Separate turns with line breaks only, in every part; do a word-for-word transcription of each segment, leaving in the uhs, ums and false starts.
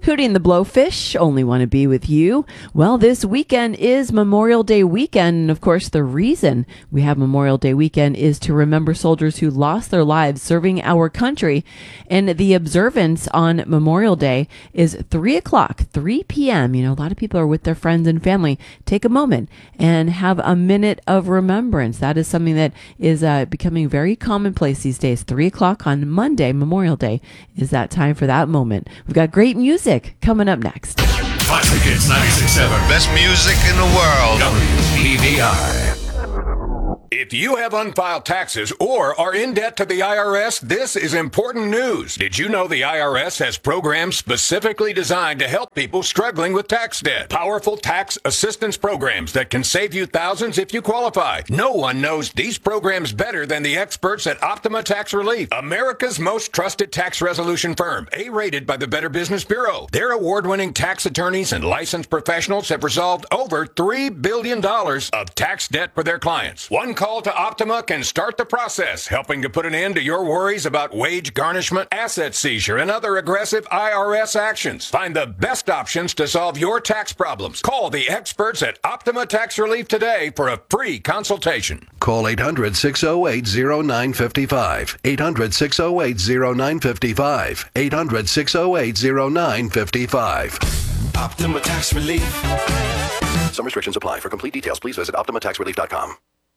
Hootie and the Blowfish, Only Want to Be With You. Well, this weekend is Memorial Day weekend. And of course, the reason we have Memorial Day weekend is to remember soldiers who lost their lives serving our country. And the observance on Memorial Day is three o'clock, three p.m. You know, a lot of people are with their friends and family. Take a moment and have a minute of remembrance. That is something that is uh, becoming very commonplace these days. three o'clock on Monday, Memorial Day, is that time for that moment. We've got great music coming up next.
Classic Hits ninety-six point seven.
Best music in the world.
W E V I.
If you have unfiled taxes or are in debt to the I R S, this is important news. Did you know the I R S has programs specifically designed to help people struggling with tax debt? Powerful tax assistance programs that can save you thousands if you qualify. No one knows these programs better than the experts at Optima Tax Relief, America's most trusted tax resolution firm, A-rated by the Better Business Bureau. Their award-winning tax attorneys and licensed professionals have resolved over three billion dollars of tax debt for their clients. One call to Optima can start the process, helping to put an end to your worries about wage garnishment, asset seizure, and other aggressive I R S actions. Find the best options to solve your tax problems. Call the experts at Optima Tax Relief today for a free consultation.
Call eight hundred, six oh eight, oh nine five five. eight hundred, six oh eight, oh nine five five. eight hundred, six oh eight, oh nine five five.
Optima Tax Relief.
Some restrictions apply. For complete details, please visit optima tax relief dot com.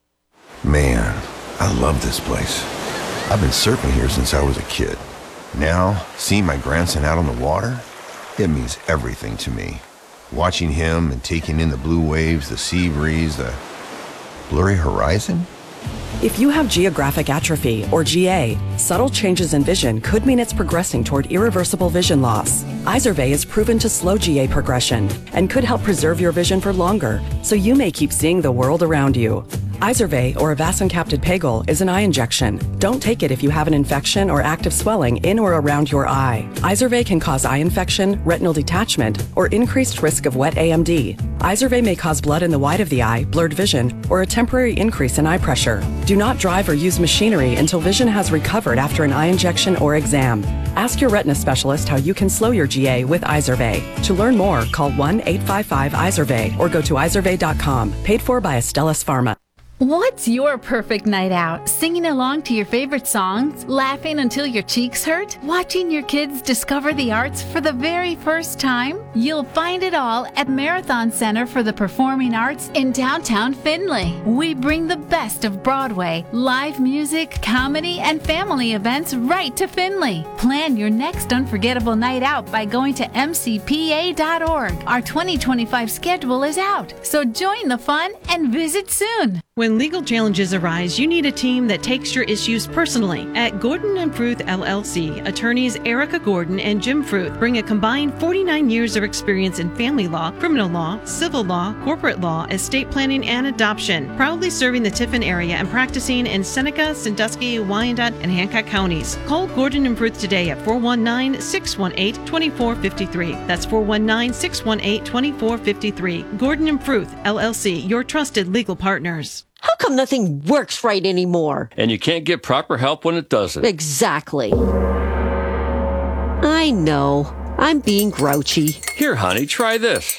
Man, I love this place. I've been surfing here since I was a kid. Now, seeing my grandson out on the water, it means everything to me. Watching him and taking in the blue waves, the sea breeze, the blurry horizon.
If you have geographic atrophy, or G A, subtle changes in vision could mean it's progressing toward irreversible vision loss. Izervay is proven to slow G A progression and could help preserve your vision for longer, so you may keep seeing the world around you. Izervay, or avacincaptad pegol, is an eye injection. Don't take it if you have an infection or active swelling in or around your eye. Izervay can cause eye infection, retinal detachment, or increased risk of wet A M D. Izervay may cause blood in the white of the eye, blurred vision, or a temporary increase in eye pressure. Do not drive or use machinery until vision has recovered after an eye injection or exam. Ask your retina specialist how you can slow your G A with Izervay. To learn more, call one eight five five Izervay or go to izervay dot com. Paid for by Astellas Pharma.
What's your perfect night out? Singing along to your favorite songs? Laughing until your cheeks hurt? Watching your kids discover the arts for the very first time? You'll find it all at Marathon Center for the Performing Arts in downtown Findlay. We bring the best of Broadway, live music, comedy, and family events right to Findlay. Plan your next unforgettable night out by going to m c p a dot org. Our twenty twenty-five schedule is out, so join the fun and visit soon.
When legal challenges arise, you need a team that takes your issues personally. At Gordon and Fruth L L C, attorneys Erica Gordon and Jim Fruth bring a combined forty-nine years of experience in family law, criminal law, civil law, corporate law, estate planning, and adoption, proudly serving the Tiffin area and practicing in Seneca, Sandusky, Wyandotte, and Hancock counties. Call Gordon and Fruth today at four one nine, six one eight, two four five three. That's four one nine, six one eight, two four five three. Gordon and Fruth L L C, your trusted legal partners.
How come nothing works right anymore?
And you can't get proper help when it doesn't.
Exactly. I know. I'm being grouchy.
Here, honey, try this.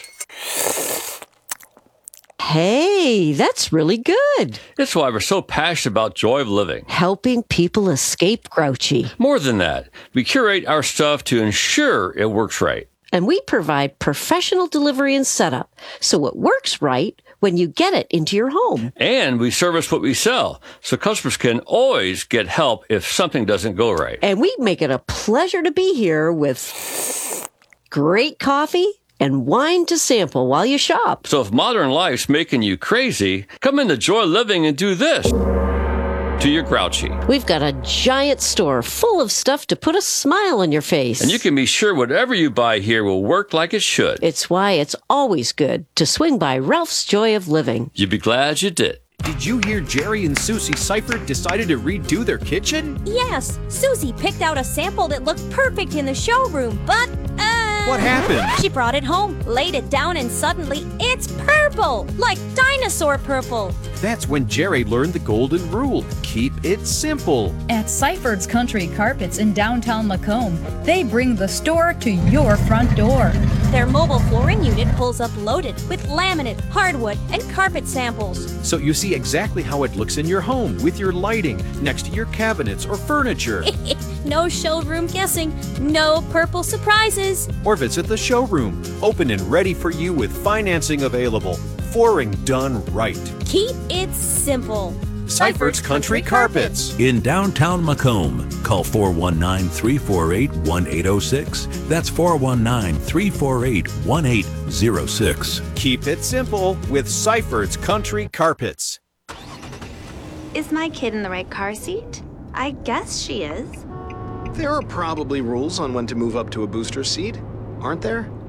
Hey, that's really good.
It's why we're so passionate about Joy of Living.
Helping people escape grouchy.
More than that, we curate our stuff to ensure it works right.
And we provide professional delivery and setup, so it works right when you get it into your home.
And we service what we sell, so customers can always get help if something doesn't go right.
And we make it a pleasure to be here with great coffee and wine to sample while you shop.
So if modern life's making you crazy, come into Joy Living and do this to your grouchy.
We've got a giant store full of stuff to put a smile on your face.
And you can be sure whatever you buy here will work like it should.
It's why it's always good to swing by Ralph's Joy of Living.
You'd be glad you did.
Did you hear Jerry and Susie Seifert decided to redo their kitchen?
Yes, Susie picked out a sample that looked perfect in the showroom, but, uh...
What happened?
She brought it home, laid it down, and suddenly it's purple! Like dinosaur purple!
That's when Jerry learned the golden rule. Keep it simple.
At Seiferd's Country Carpets in downtown Macomb, they bring the store to your front door.
Their mobile flooring unit pulls up loaded with laminate, hardwood, and carpet samples.
So you see exactly how it looks in your home with your lighting, next to your cabinets or furniture.
No showroom guessing, no purple surprises.
Or visit the showroom, open and ready for you with financing available. Flooring done right.
Keep it simple.
Seiferd's Country Carpets.
In downtown Macomb, call four one nine, three four eight, one eight zero six. That's four one nine, three four eight, one eight zero six.
Keep it simple with Seiferd's Country Carpets.
Is my kid in the right car seat? I guess she is.
There are probably rules on when to move up to a booster seat, aren't there?